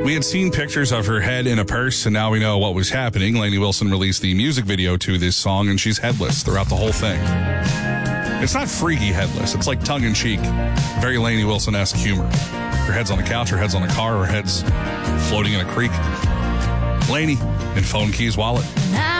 We had seen pictures of her head in a purse, and now we know what was happening. Lainey Wilson released the music video to this song, and she's headless throughout the whole thing. It's not freaky headless. It's like tongue-in-cheek, very Lainey Wilson-esque humor. Her head's on the couch, her head's on the car, her head's floating in a creek. Lainey in Phone Keys Wallet.